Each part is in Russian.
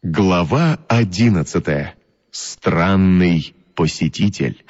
Глава 11. Странный посетитель.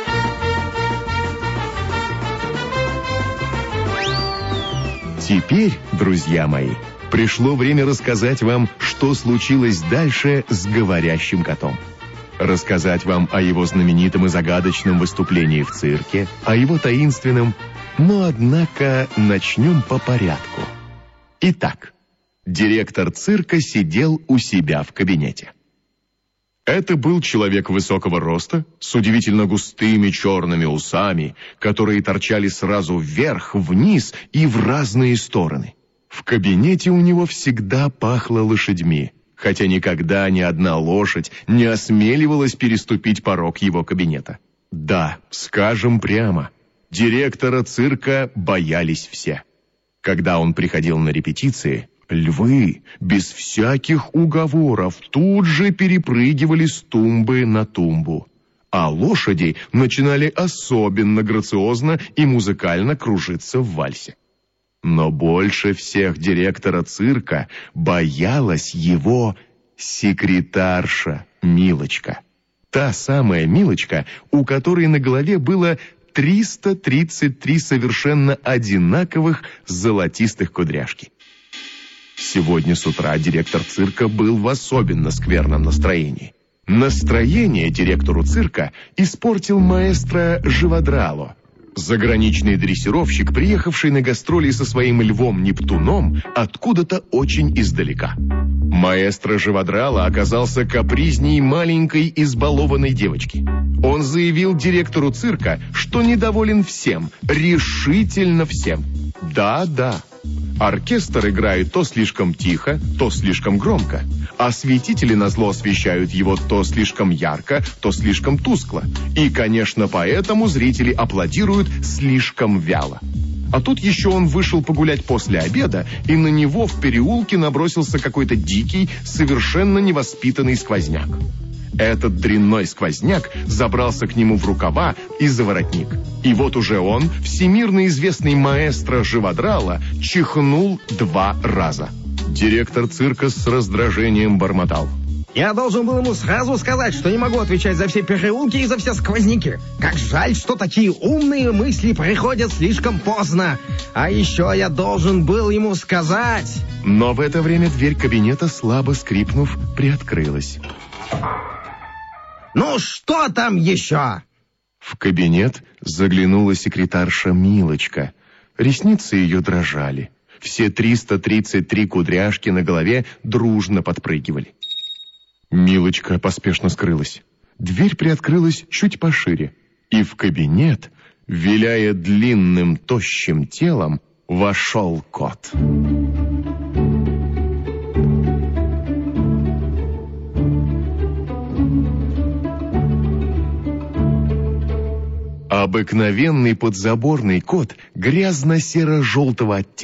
Теперь, друзья мои, пришло время рассказать вам, что случилось дальше с говорящим котом. Рассказать вам о его знаменитом и загадочном выступлении в цирке, о его таинственном, но, однако, начнем по порядку. Итак, директор цирка сидел у себя в кабинете. Это был человек высокого роста, с удивительно густыми черными усами, которые торчали сразу вверх, вниз и в разные стороны. В кабинете у него всегда пахло лошадьми, хотя никогда ни одна лошадь не осмеливалась переступить порог его кабинета. Да, скажем прямо, директора цирка боялись все. Когда он приходил на репетиции, львы, без всяких уговоров, тут же перепрыгивали с тумбы на тумбу, а лошади начинали особенно грациозно и музыкально кружиться в вальсе. Но больше всех директора цирка боялась его секретарша Милочка. Та самая Милочка, у которой на голове было 333 совершенно одинаковых золотистых кудряшки. Сегодня с утра директор цирка был в особенно скверном настроении. Настроение директору цирка испортил маэстро Живодрало, заграничный дрессировщик, приехавший на гастроли со своим львом Нептуном откуда-то очень издалека. Маэстро Живодрало оказался капризней маленькой избалованной девочки. Он заявил директору цирка, что недоволен всем, решительно всем. Да. Оркестр играет то слишком тихо, то слишком громко. Осветители назло освещают его то слишком ярко, то слишком тускло. И, конечно, поэтому зрители аплодируют слишком вяло. А тут еще он вышел погулять после обеда, и на него в переулке набросился какой-то дикий, совершенно невоспитанный сквозняк. Этот дрянной сквозняк забрался к нему в рукава и за воротник. И вот уже он, всемирно известный маэстро Живодрало, чихнул 2 раза. Директор цирка с раздражением бормотал: «Я должен был ему сразу сказать, что не могу отвечать за все переулки и за все сквозняки. Как жаль, что такие умные мысли приходят слишком поздно. А еще я должен был ему сказать...» Но в это время дверь кабинета, слабо скрипнув, приоткрылась. «Ну что там еще?» В кабинет заглянула секретарша Милочка. Ресницы ее дрожали. Все 333 кудряшки на голове дружно подпрыгивали. Милочка поспешно скрылась. Дверь приоткрылась чуть пошире, и в кабинет, виляя длинным тощим телом, вошел кот. Обыкновенный подзаборный кот грязно-серо-желтого оттенка.